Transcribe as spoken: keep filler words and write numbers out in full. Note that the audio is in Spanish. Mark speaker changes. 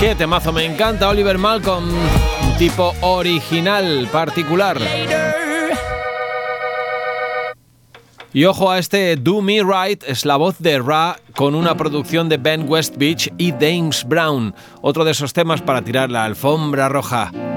Speaker 1: Qué temazo, me encanta Oliver Malcolm, un tipo original, particular. Y ojo a este Do Me Right, es la voz de Ra con una producción de Ben Westbeach y James Brown, otro de esos temas para tirar la alfombra roja.